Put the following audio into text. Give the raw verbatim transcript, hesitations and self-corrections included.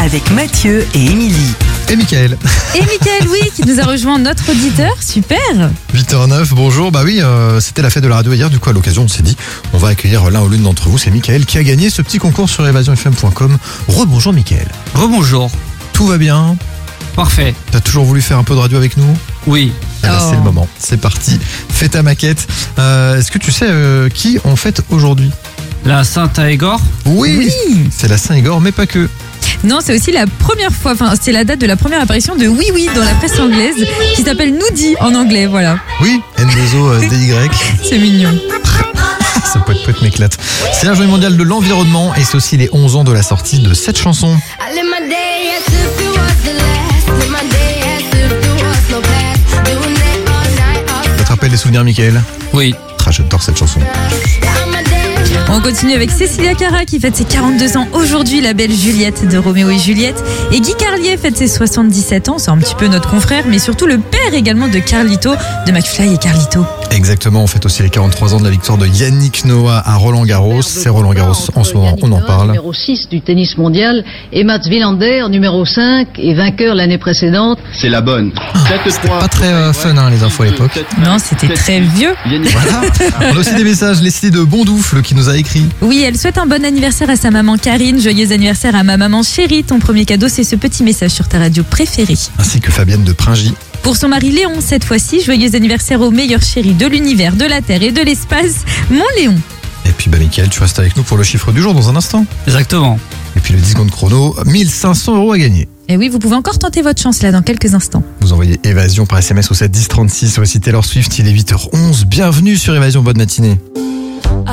avec Mathieu et Émilie. Et Mickaël. Et Mickaël, oui, qui nous a rejoint, notre auditeur, super. huit heures neuf, bonjour. Bah oui, euh, c'était la fête de la radio hier. Du coup, à l'occasion, on s'est dit, on va accueillir l'un ou l'une d'entre vous. C'est Mickaël qui a gagné ce petit concours sur évasion f m point com. Rebonjour Mickaël. Rebonjour. Tout va bien? Parfait. T'as toujours voulu faire un peu de radio avec nous? Oui. Ah bah, Oh. c'est le moment. C'est parti. Fais ta maquette. Euh, Est-ce que tu sais euh, qui on fête aujourd'hui? La Saint-Aégor. Oui, Oui. c'est la Saint-Igor, mais pas que. Non, c'est aussi la première fois, enfin, c'est la date de la première apparition de Oui Oui dans la presse anglaise, qui s'appelle Noody en anglais, voilà. Oui, N deux O D Y. C'est mignon. Ça peut être, peut être m'éclate. C'est la journée mondiale de l'environnement et c'est aussi les onze ans de la sortie de cette chanson. Ça te rappelle des souvenirs, Mickaël? Oui. Ah, j'adore cette chanson. On continue avec Cécilia Cara qui fête ses quarante-deux ans aujourd'hui, la belle Juliette de Roméo et Juliette. Et Guy Carlier fête ses soixante-dix-sept ans, c'est un petit peu notre confrère, mais surtout le père également de Carlito, de McFly et Carlito. Exactement, on fête aussi les quarante-trois ans de la victoire de Yannick Noah à Roland Garros. C'est Roland Garros en ce moment, on en parle. Numéro six du tennis mondial et Mats Wilander, numéro cinq et vainqueur l'année précédente. C'est la bonne. C'était pas très euh, fun hein, les infos à l'époque. Non, c'était très vieux. Voilà. On a aussi des messages, Leslie de Bondoufle qui nous a écrit. Oui, elle souhaite un bon anniversaire à sa maman Karine, joyeux anniversaire à ma maman chérie. Ton premier cadeau, c'est ce petit message sur ta radio préférée. Ainsi que Fabienne de Pringy. Pour son mari Léon, cette fois-ci, joyeux anniversaire au meilleur chéri de l'univers, de la Terre et de l'espace, mon Léon. Et puis bah Mickaël, tu restes avec nous pour le chiffre du jour dans un instant. Exactement. Et puis le dix secondes chrono, mille cinq cents euros à gagner. Et oui, vous pouvez encore tenter votre chance là dans quelques instants. Vous envoyez Évasion par S M S au sept dix trente-six. Voici Taylor Swift, il est huit heures onze. Bienvenue sur Évasion, bonne matinée.